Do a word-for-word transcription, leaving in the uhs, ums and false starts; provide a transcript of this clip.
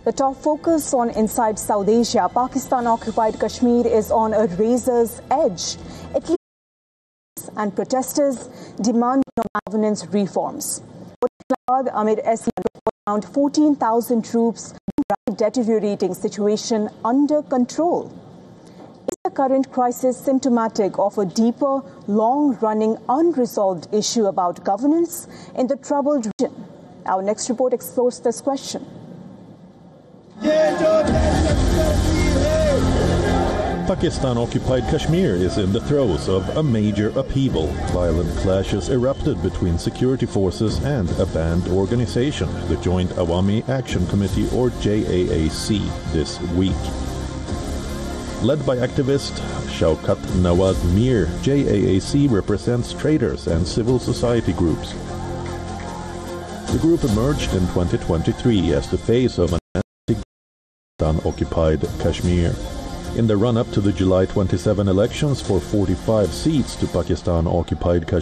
The top focus on inside South Asia, Pakistan-occupied Kashmir is on a razor's edge. It leads and protesters demand governance reforms. Amid around fourteen thousand troops, deteriorating situation under control. Is the current crisis symptomatic of a deeper, long-running, unresolved issue about governance in the troubled region? Our next report explores this question. Pakistan-occupied Kashmir is in the throes of a major upheaval. Violent clashes erupted between security forces and a banned organization, the Joint Awami Action Committee, or J A A C, this week. Led by activist Shaukat Nawaz Mir, J A A C represents traders and civil society groups. The group emerged in twenty twenty-three as the face of an occupied Kashmir. In the run-up to the July twenty-seventh elections for forty-five seats to Pakistan-occupied Kashmir,